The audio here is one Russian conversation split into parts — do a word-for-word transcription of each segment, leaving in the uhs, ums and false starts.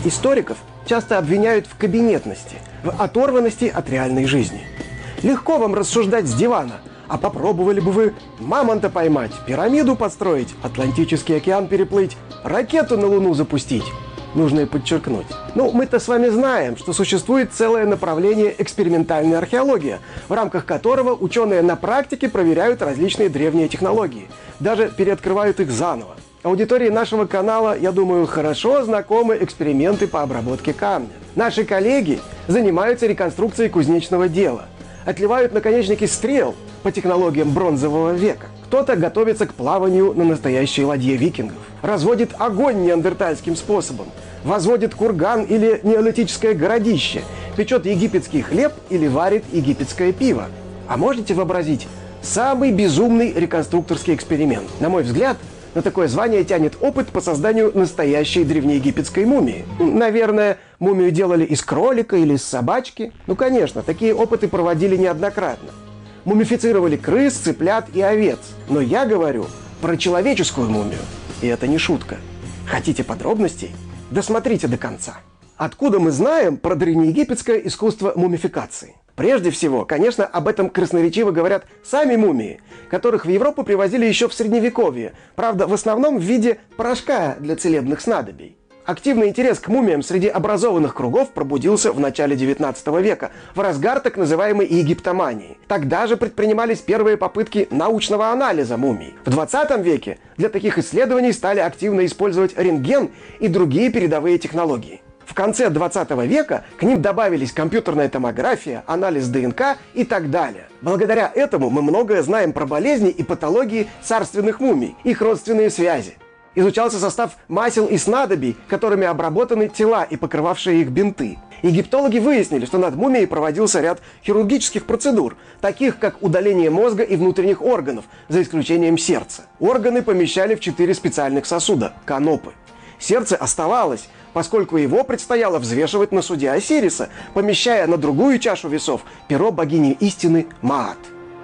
Историков часто обвиняют в кабинетности, в оторванности от реальной жизни. Легко вам рассуждать с дивана, а попробовали бы вы мамонта поймать, пирамиду построить, Атлантический океан переплыть, ракету на Луну запустить? Нужно и подчеркнуть. Ну, мы-то с вами знаем, что существует целое направление экспериментальная археология, в рамках которого ученые на практике проверяют различные древние технологии, даже переоткрывают их заново. Аудитории нашего канала, я думаю, хорошо знакомы эксперименты по обработке камня. Наши коллеги занимаются реконструкцией кузнечного дела, отливают наконечники стрел по технологиям бронзового века. Кто-то готовится к плаванию на настоящей ладье викингов, разводит огонь неандертальским способом, возводит курган или неолитическое городище, печет египетский хлеб или варит египетское пиво. А можете вообразить самый безумный реконструкторский эксперимент? На мой взгляд, на такое звание тянет опыт по созданию настоящей древнеегипетской мумии. Наверное, мумию делали из кролика или из собачки. Ну, конечно, такие опыты проводили неоднократно. Мумифицировали крыс, цыплят и овец. Но я говорю про человеческую мумию. И это не шутка. Хотите подробностей? Досмотрите до конца. Откуда мы знаем про древнеегипетское искусство мумификации? Прежде всего, конечно, об этом красноречиво говорят сами мумии, которых в Европу привозили еще в Средневековье, правда, в основном в виде порошка для целебных снадобий. Активный интерес к мумиям среди образованных кругов пробудился в начале девятнадцатого века, в разгар так называемой египтомании. Тогда же предпринимались первые попытки научного анализа мумий. В двадцатом веке для таких исследований стали активно использовать рентген и другие передовые технологии. В конце двадцатого века к ним добавились компьютерная томография, анализ ДНК и так далее. Благодаря этому мы многое знаем про болезни и патологии царственных мумий, их родственные связи. Изучался состав масел и снадобий, которыми обработаны тела и покрывавшие их бинты. Египтологи выяснили, что над мумией проводился ряд хирургических процедур, таких как удаление мозга и внутренних органов, за исключением сердца. Органы помещали в четыре специальных сосуда – канопы. Сердце оставалось, поскольку его предстояло взвешивать на суде Осириса, помещая на другую чашу весов перо богини истины Маат.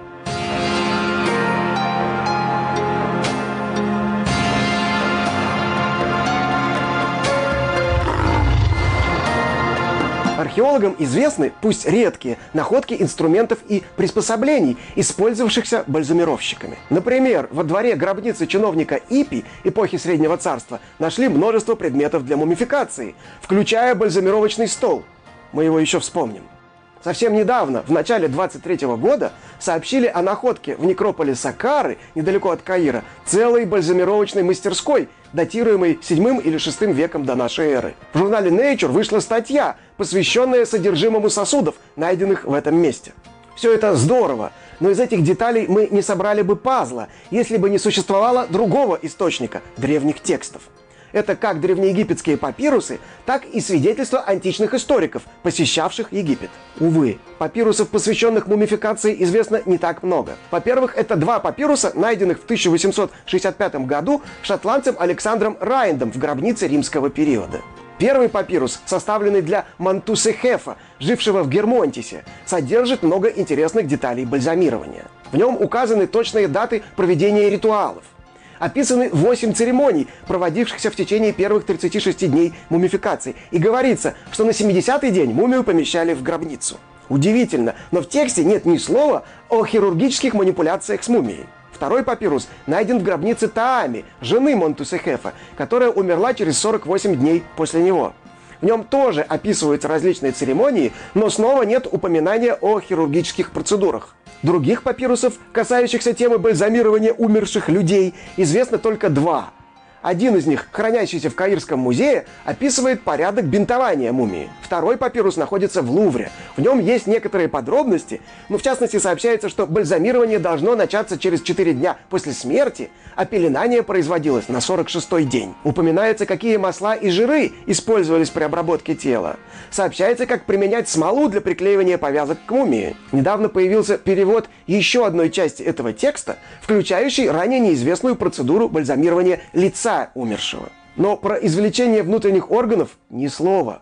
Археологам известны, пусть редкие, находки инструментов и приспособлений, использовавшихся бальзамировщиками. Например, во дворе гробницы чиновника Ипи эпохи Среднего Царства нашли множество предметов для мумификации, включая бальзамировочный стол. Мы его еще вспомним. Совсем недавно, в начале двадцать третьего года, сообщили о находке в некрополе Саккары, недалеко от Каира, целой бальзамировочной мастерской, датируемой седьмым или шестым веком до нашей эры. В журнале Nature вышла статья, посвященная содержимому сосудов, найденных в этом месте. Все это здорово, но из этих деталей мы не собрали бы пазла, если бы не существовало другого источника – древних текстов. Это как древнеегипетские папирусы, так и свидетельства античных историков, посещавших Египет. Увы, папирусов, посвященных мумификации, известно не так много. Во-первых, это два папируса, найденных в тысяча восемьсот шестьдесят пятом году шотландцем Александром Райндом в гробнице римского периода. Первый папирус, составленный для Монтусехефа, жившего в Гермонтисе, содержит много интересных деталей бальзамирования. В нем указаны точные даты проведения ритуалов. Описаны восемь церемоний, проводившихся в течение первых тридцати шести дней мумификации. И говорится, что на семидесятый день мумию помещали в гробницу. Удивительно, но в тексте нет ни слова о хирургических манипуляциях с мумией. Второй папирус найден в гробнице Таами, жены Монтусехефа, которая умерла через сорок восемь дней после него. В нем тоже описываются различные церемонии, но снова нет упоминания о хирургических процедурах. Других папирусов, касающихся темы бальзамирования умерших людей, известно только два. Один из них, хранящийся в Каирском музее, описывает порядок бинтования мумии. Второй папирус находится в Лувре. В нем есть некоторые подробности, но в частности сообщается, что бальзамирование должно начаться через четыре дня после смерти, а пеленание производилось на сорок шестой день. Упоминается, какие масла и жиры использовались при обработке тела. Сообщается, как применять смолу для приклеивания повязок к мумии. Недавно появился перевод еще одной части этого текста, включающий ранее неизвестную процедуру бальзамирования лица умершего. Но про извлечение внутренних органов ни слова.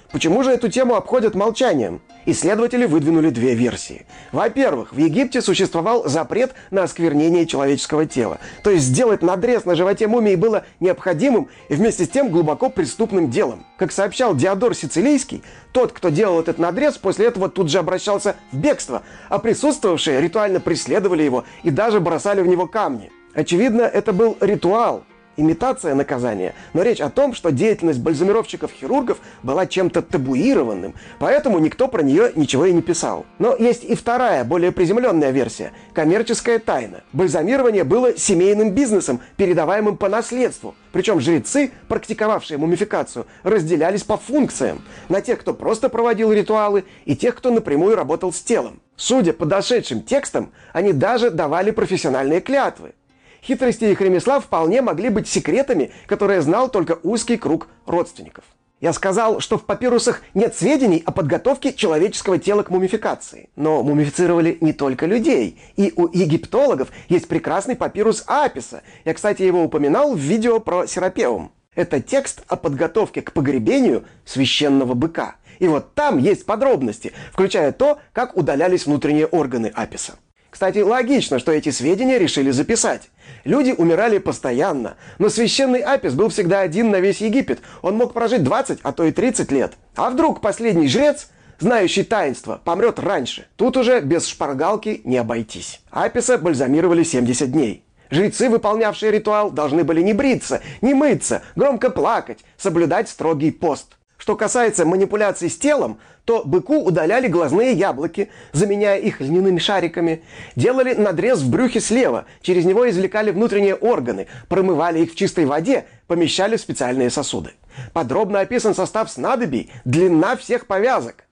Почему же эту тему обходят молчанием? Исследователи выдвинули две версии. Во-первых, в Египте существовал запрет на осквернение человеческого тела. То есть сделать надрез на животе мумии было необходимым и вместе с тем глубоко преступным делом. Как сообщал Диодор Сицилийский, тот, кто делал этот надрез, после этого тут же обращался в бегство, а присутствовавшие ритуально преследовали его и даже бросали в него камни. Очевидно, это был ритуал, имитация наказания, но речь о том, что деятельность бальзамировщиков-хирургов была чем-то табуированным, поэтому никто про нее ничего и не писал. Но есть и вторая, более приземленная версия – коммерческая тайна. Бальзамирование было семейным бизнесом, передаваемым по наследству. Причем жрецы, практиковавшие мумификацию, разделялись по функциям на тех, кто просто проводил ритуалы, и тех, кто напрямую работал с телом. Судя по дошедшим текстам, они даже давали профессиональные клятвы. Хитрости их ремесла вполне могли быть секретами, которые знал только узкий круг родственников. Я сказал, что в папирусах нет сведений о подготовке человеческого тела к мумификации. Но мумифицировали не только людей. И у египтологов есть прекрасный папирус Аписа. Я, кстати, его упоминал в видео про Серапеум. Это текст о подготовке к погребению священного быка. И вот там есть подробности, включая то, как удалялись внутренние органы Аписа. Кстати, логично, что эти сведения решили записать. Люди умирали постоянно, но священный Апис был всегда один на весь Египет. Он мог прожить двадцать, а то и тридцать лет. А вдруг последний жрец, знающий таинство, помрет раньше? Тут уже без шпаргалки не обойтись. Аписа бальзамировали семьдесят дней. Жрецы, выполнявшие ритуал, должны были не бриться, не мыться, громко плакать, соблюдать строгий пост. Что касается манипуляций с телом, то быку удаляли глазные яблоки, заменяя их льняными шариками, делали надрез в брюхе слева, через него извлекали внутренние органы, промывали их в чистой воде, помещали в специальные сосуды. Подробно описан состав снадобий, длина всех повязок.